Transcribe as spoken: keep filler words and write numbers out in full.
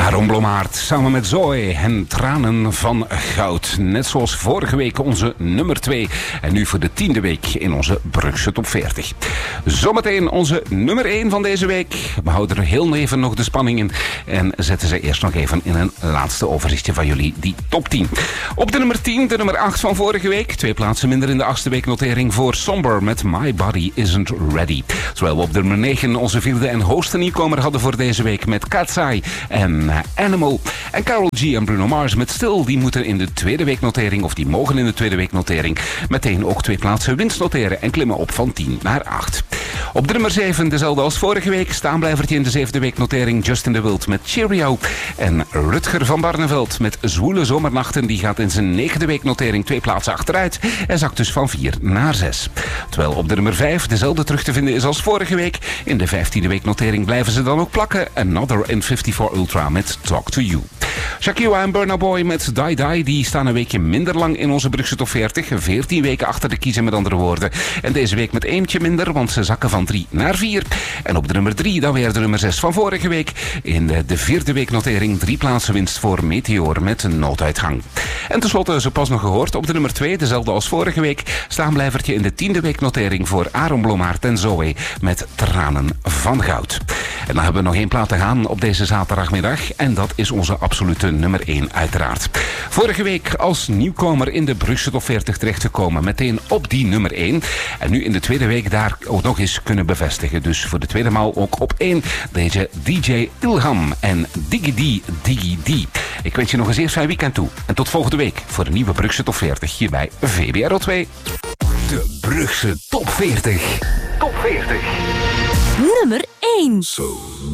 Aaron Blommaert samen met Zoe en Tranen van Goud. Net zoals vorige week onze nummer twee. En nu voor de tiende week in onze Brugse Top veertig. Zometeen onze nummer één van deze week. We houden er heel even nog de spanning in. En zetten ze eerst nog even in een laatste overzichtje van jullie, die top tien. Op de nummer tien, de nummer acht van vorige week. Twee plaatsen minder in de achtste weeknotering voor Somber met My Body Isn't Ready. Terwijl we op de nummer negen onze vierde en hoogste nieuwkomer hadden voor deze week met Katsai en uh, Animal. En Karol G en Bruno Mars met Still, die moeten in de tweede weeknotering, of die mogen in de tweede weeknotering, meteen ook twee plaatsen winst noteren en klimmen op van tien naar acht. Op de nummer zeven, dezelfde als vorige week, staanblijvertje in de zevende weeknotering, Justin de Wild met Cheerio. En Rutger van Barneveld met Zwoele Zomernachten, die gaat in zijn negende weeknotering twee plaatsen achteruit en zakt dus van vier naar zes. Terwijl op de nummer vijf dezelfde terug te vinden is als vorige week. In de vijftiende weeknotering blijven ze dan ook plakken. Another in vijfenvijftig Ultra met Talk to You. Shakira en Burna Boy met Die Die, die staan een weekje minder lang in onze Brugse Top veertig. veertien weken achter de kiezen, met andere woorden. En deze week met eentje minder, want ze zakken van drie naar vier. En op de nummer drie dan weer de nummer zes van vorige week. In de, de vierde weeknotering drie plaatsen winst voor Meteor met een nooduitgang. En tenslotte, zo pas nog gehoord, op de nummer twee, dezelfde als vorige week, staanblijvertje in de tiende weeknotering voor Aaron Blommaert en Zoe met Tranen van Goud. En dan hebben we nog één plaat te gaan op deze zaterdagmiddag. En dat is onze absolute nummer één uiteraard. Vorige week als nieuwkomer in de Brugse Top veertig terechtgekomen. Meteen op die nummer één. En nu in de tweede week daar ook nog eens kunnen bevestigen. Dus voor de tweede maal ook op één. Deze D J Ilham en Diggy D, Diggy D. Ik wens je nog eens eerst fijn weekend toe. En tot volgende week voor een nieuwe Brugse Top veertig hier bij V B R O twee. De Brugse Top veertig. Top veertig. Nummer één. So